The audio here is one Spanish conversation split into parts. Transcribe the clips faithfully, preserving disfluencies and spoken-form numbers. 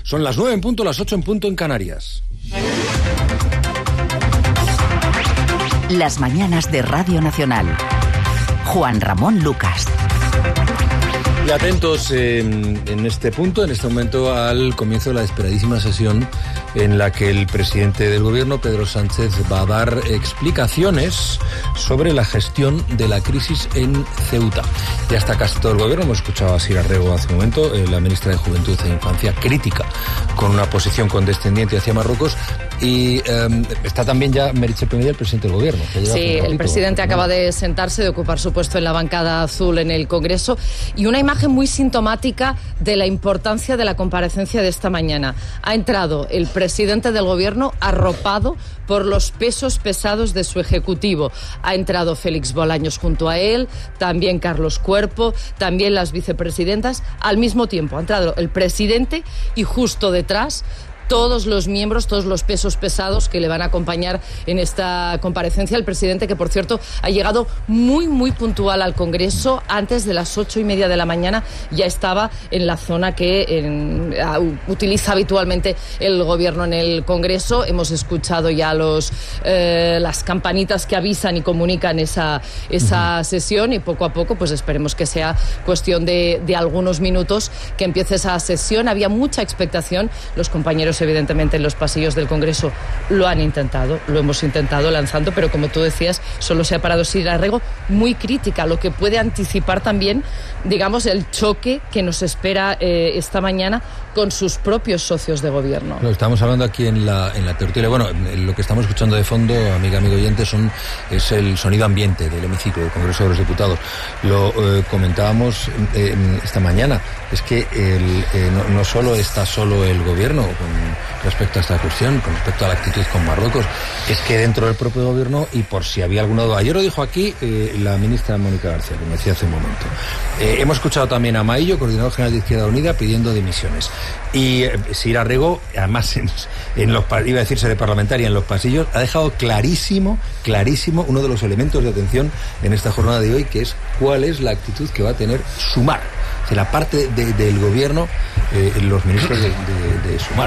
Son las nueve en punto, las ocho en punto en Canarias. Las mañanas de Radio Nacional. Juan Ramón Lucas. Y atentos eh, en este punto, en este momento, al comienzo de la esperadísima sesión en la que el presidente del gobierno, Pedro Sánchez, va a dar explicaciones sobre la gestión de la crisis en Ceuta. Ya está casi todo el gobierno. Hemos escuchado a Sira Rego hace un momento, eh, la ministra de Juventud e Infancia, crítica con una posición condescendiente hacia Marruecos. Y eh, está también ya Meritxell Pemella, el presidente del gobierno. Sí, el presidente acaba de sentarse, de ocupar su puesto en la bancada azul en el Congreso, y una imagen muy sintomática de la importancia de la comparecencia de esta mañana. Ha entrado el presidente del gobierno arropado por los pesos pesados de su ejecutivo. Ha entrado Félix Bolaños junto a él, también Carlos Cuerpo, también las vicepresidentas. Al mismo tiempo ha entrado el presidente y justo detrás todos los miembros, todos los pesos pesados que le van a acompañar en esta comparecencia. El presidente, que por cierto ha llegado muy, muy puntual al Congreso, antes de las ocho y media de la mañana ya estaba en la zona que en, uh, utiliza habitualmente el gobierno en el Congreso. Hemos escuchado ya los eh, las campanitas que avisan y comunican esa, esa uh-huh. sesión, y poco a poco pues esperemos que sea cuestión de, de algunos minutos que empiece esa sesión. Había mucha expectación, los compañeros evidentemente en los pasillos del Congreso lo han intentado, lo hemos intentado lanzando, pero como tú decías, solo se ha parado Sira Rego, muy crítica, lo que puede anticipar también, digamos, el choque que nos espera eh, esta mañana con sus propios socios de gobierno. Lo estamos hablando aquí en la, en la tertulia. Bueno, lo que estamos escuchando de fondo, amiga, amigo oyente, son, es el sonido ambiente del hemiciclo del Congreso de los Diputados. Lo eh, comentábamos eh, esta mañana, es que el, eh, no, no solo está solo el gobierno con respecto a esta cuestión, con respecto a la actitud con Marruecos, es que dentro del propio gobierno, y por si había alguna duda, ayer lo dijo aquí eh, la ministra Mónica García, como decía hace un momento, eh, hemos escuchado también a Maillo, coordinador general de Izquierda Unida, pidiendo dimisiones. Y eh, Sira Rego, además en, en los, iba a decir sede parlamentaria, en los pasillos, ha dejado clarísimo, clarísimo uno de los elementos de atención en esta jornada de hoy, que es cuál es la actitud que va a tener Sumar, o sea, la parte de, del gobierno, eh, los ministros de, de, de Sumar.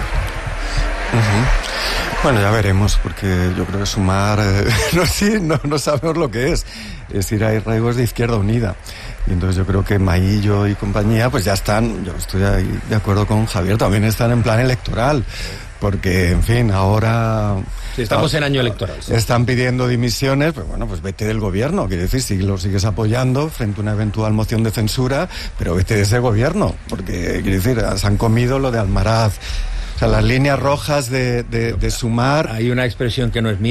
Uh-huh. Bueno, ya veremos, porque yo creo que Sumar eh, no, sí, no, no sabemos lo que es. Sira Rego es de Izquierda Unida. Y entonces yo creo que Maillo y compañía pues ya están, yo estoy ahí de acuerdo con Javier, también están en plan electoral, porque en fin, ahora... Sí, estamos en año electoral. Sí. Están pidiendo dimisiones, pues bueno, pues vete del gobierno, quiere decir, si lo sigues apoyando frente a una eventual moción de censura, pero vete de ese gobierno, porque quiere decir, se han comido lo de Almaraz. O sea, las líneas rojas de, de, de Sumar... Hay una expresión que no es mía.